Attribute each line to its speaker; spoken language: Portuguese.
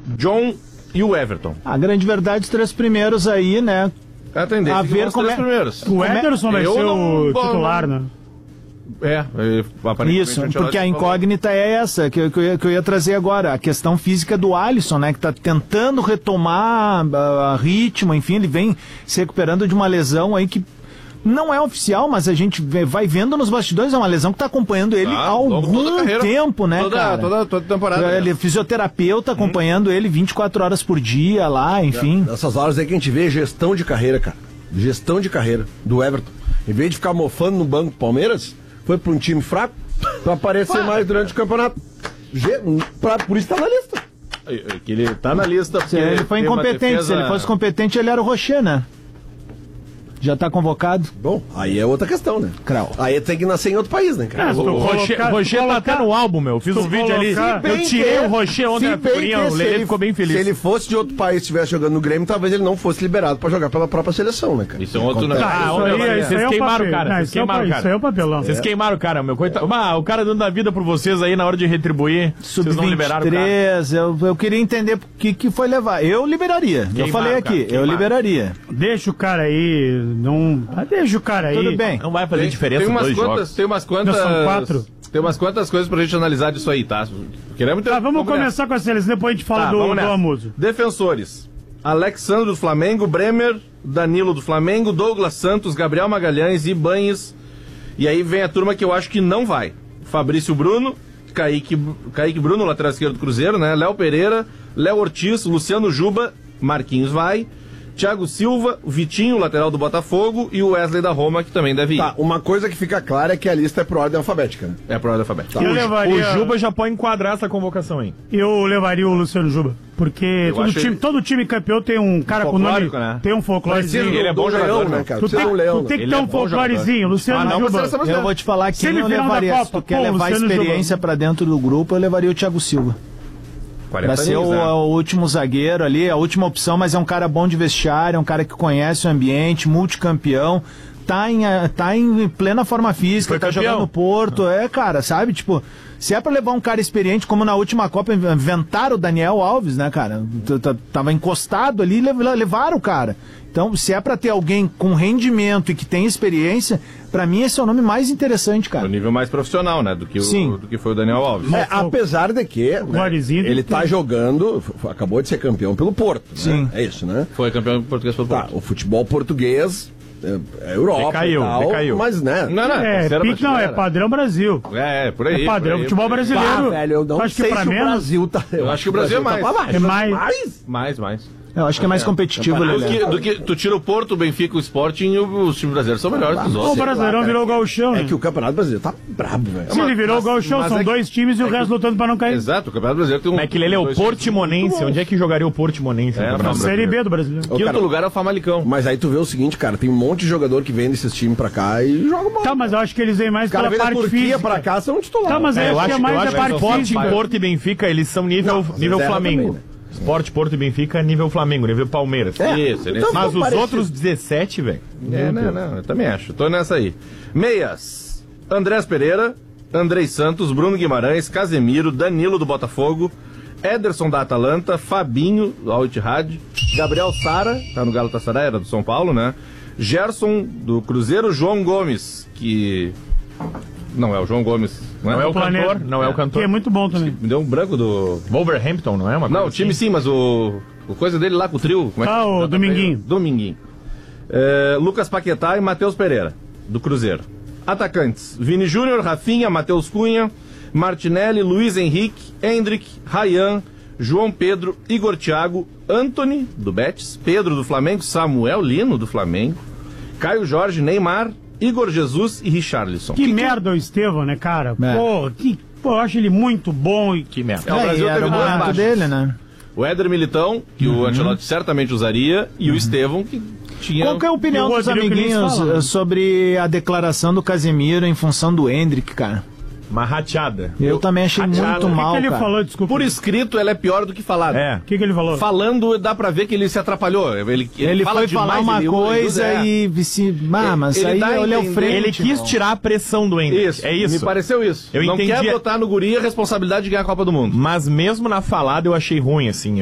Speaker 1: John e o Everton.
Speaker 2: A grande verdade, os 3 primeiros aí, né?
Speaker 1: É a tendência
Speaker 2: A ver
Speaker 1: os
Speaker 2: como
Speaker 1: 3 primeiros.
Speaker 3: O Ederson vai ser o titular, né?
Speaker 1: Aparentemente
Speaker 2: Isso, porque a incógnita é essa que eu ia trazer agora, a questão física do Alisson, né, que tá tentando retomar ritmo, enfim, ele vem se recuperando de uma lesão aí que não é oficial, mas a gente vai vendo nos bastidores, é uma lesão que tá acompanhando ele há algum tempo, né,
Speaker 1: toda temporada.
Speaker 2: Ele é fisioterapeuta acompanhando ele 24 horas por dia lá, enfim.
Speaker 4: Nessas horas aí que a gente vê gestão de carreira, cara. Gestão de carreira do Everton. Em vez de ficar mofando no banco do Palmeiras, foi pra um time fraco pra aparecer mais durante o campeonato. Por isso tá na lista.
Speaker 1: Que ele tá na lista.
Speaker 2: Se ele foi incompetente, se ele fosse competente, ele era o Rocher, né? Já tá convocado.
Speaker 4: Bom, aí é outra questão, né?
Speaker 2: Crau.
Speaker 4: Aí tem que nascer em outro país, né, cara?
Speaker 3: O
Speaker 5: Rocher tá até no álbum, meu. Fiz um vídeo ali. Eu tirei o Rocher ontem na figurinha, o Lelê ficou bem feliz.
Speaker 4: Se ele fosse de outro país e estivesse jogando no Grêmio, talvez ele não fosse liberado pra jogar pela própria seleção, né, cara?
Speaker 1: Isso é um outro negócio.
Speaker 5: Vocês queimaram o cara.
Speaker 3: Isso aí é o papelão.
Speaker 5: Vocês queimaram o cara, meu. Coitado. O cara dando a vida por vocês aí na hora de retribuir. Vocês não liberaram o cara.
Speaker 2: Eu queria entender por que foi levar. Eu liberaria. Eu falei aqui, eu liberaria.
Speaker 3: Deixa o cara aí, não... Deixa o cara aí.
Speaker 2: Tudo bem.
Speaker 5: Não vai fazer diferença em 2 jogos.
Speaker 1: Tem umas quantas...
Speaker 3: São 4.
Speaker 1: Tem umas quantas coisas pra gente analisar disso aí, tá?
Speaker 3: Vamos começar com a seleção, depois a gente fala do Amuso.
Speaker 1: Defensores. Alexandre do Flamengo, Bremer, Danilo do Flamengo, Douglas Santos, Gabriel Magalhães, Ibanhes. E aí vem a turma que eu acho que não vai. Fabrício Bruno, Kaique Bruno, lateral esquerdo do Cruzeiro, né? Léo Pereira, Léo Ortiz, Luciano Juba, Marquinhos vai, Thiago Silva, o Vitinho, lateral do Botafogo, e o Wesley da Roma, que também deve ir.
Speaker 4: Tá, uma coisa que fica clara é que a lista é por ordem alfabética, né?
Speaker 1: É por ordem alfabética.
Speaker 4: Tá.
Speaker 5: O Juba já pode enquadrar essa convocação aí.
Speaker 3: Eu levaria o Luciano Juba, porque todo time campeão tem um cara com nome,
Speaker 5: né?
Speaker 3: Tem um folclorezinho.
Speaker 5: Ele é bom jogador,
Speaker 4: né, cara?
Speaker 3: Tu tem que ter um folclorezinho, Luciano Juba.
Speaker 2: Eu vou te falar quem eu levaria. Se tu quer levar experiência pra dentro do grupo, eu levaria o Thiago Silva. Pra ser o último zagueiro ali, a última opção, mas é um cara bom de vestiário, é um cara que conhece o ambiente, multicampeão, tá em plena forma física, tá jogando no Porto, cara, sabe, tipo, se é pra levar um cara experiente, como na última Copa inventaram o Daniel Alves, né, cara, tava encostado ali, levaram o cara. Então, se é pra ter alguém com rendimento e que tem experiência, pra mim esse é o nome mais interessante, cara.
Speaker 1: O nível mais profissional, né, do que foi o Daniel Alves.
Speaker 4: Apesar de que ele tá jogando, acabou de ser campeão pelo Porto. Sim. Né? É isso, né?
Speaker 1: Foi campeão português pelo Porto.
Speaker 4: O futebol português é Europa decaiu. Mas, né?
Speaker 3: É padrão Brasil.
Speaker 1: Por aí.
Speaker 3: É padrão futebol brasileiro.
Speaker 4: Velho, eu não
Speaker 3: acho
Speaker 4: sei
Speaker 3: que pra
Speaker 4: se
Speaker 3: menos.
Speaker 4: o Brasil tá...
Speaker 1: Eu acho que o Brasil é mais.
Speaker 3: É mais.
Speaker 1: Mais.
Speaker 2: Eu acho que é mais competitivo, Lelê.
Speaker 1: Do que tu tira o Porto, o Benfica, o Sporting, os times brasileiros são melhores que os outros.
Speaker 3: O Brasileirão virou o Gauchão, né?
Speaker 4: É que o Campeonato Brasileiro tá brabo, velho.
Speaker 3: Se ele virou o Gauchão, são 2 times e o resto lutando pra não cair.
Speaker 1: Exato, o Campeonato Brasileiro tem um...
Speaker 5: É que ele é o Portimonense. Onde é que jogaria o Portimonense?
Speaker 3: Na Série B do Brasileiro.
Speaker 1: Quinto lugar é o Famalicão.
Speaker 4: Mas aí tu vê o seguinte, cara, tem um monte de jogador que vem desses times pra cá e joga bola.
Speaker 3: Tá, mas eu acho que eles vêm mais pela parte
Speaker 4: Turquia
Speaker 3: física.
Speaker 4: Pra cá são titulares.
Speaker 3: Tá, mas eu acho que é mais a parte física.
Speaker 5: Porto e Benfica, eles são nível Flamengo.
Speaker 4: Também, né?
Speaker 5: Sport, Porto e Benfica, nível Flamengo, nível Palmeiras.
Speaker 1: Isso,
Speaker 4: então
Speaker 5: mas os outros 17, velho.
Speaker 1: Não, eu também acho. Tô nessa aí. Meias. Andrés Pereira, Andrei Santos, Bruno Guimarães, Casemiro, Danilo do Botafogo, Ederson da Atalanta, Fabinho do Al Ittihad, Gabriel Sara, tá no Galatasaray, era do São Paulo, né? Gerson do Cruzeiro, João Gomes, que... Não é o João Gomes.
Speaker 5: Não é o cantor. Não é o cantor.
Speaker 3: Que é muito bom também.
Speaker 1: Me deu um branco do...
Speaker 5: Wolverhampton, não é uma coisa?
Speaker 1: Não, o time sim, mas o coisa dele lá com o trio... Como é que...
Speaker 3: o Dominguinho.
Speaker 1: Dominguinho. Lucas Paquetá e Matheus Pereira, do Cruzeiro. Atacantes: Vini Júnior, Rafinha, Matheus Cunha, Martinelli, Luiz Henrique, Hendrick, Ryan, João Pedro, Igor Thiago, Antony, do Betis, Pedro, do Flamengo, Samuel Lino, do Flamengo, Caio Jorge, Neymar, Igor Jesus e Richarlison.
Speaker 3: Que merda o Estevão, né, cara? Eu acho ele muito bom e...
Speaker 5: Que merda.
Speaker 1: O Brasil
Speaker 2: era o momento dele, né?
Speaker 1: O Éder Militão, que o Ancelotti certamente usaria, e o Estevão, que tinha...
Speaker 2: Qual que é a opinião dos amiguinhos sobre a declaração do Casemiro em função do Hendrick, cara?
Speaker 5: Uma rateada.
Speaker 2: Eu também achei muito mal,
Speaker 3: O que ele
Speaker 2: cara.
Speaker 3: falou, desculpa?
Speaker 1: Por escrito, ela é pior do que falada.
Speaker 3: O que ele falou?
Speaker 1: Falando, dá pra ver que ele se atrapalhou. Ele
Speaker 2: foi falar uma coisa e... Mas aí ele é o frente.
Speaker 5: Ele quis tirar a pressão do Hendrick.
Speaker 1: Isso,
Speaker 5: é isso.
Speaker 1: Me pareceu isso.
Speaker 5: Eu
Speaker 1: não
Speaker 5: entendi.
Speaker 1: Quer botar no guri a responsabilidade de ganhar a Copa do Mundo.
Speaker 5: Mas mesmo na falada eu achei ruim, assim.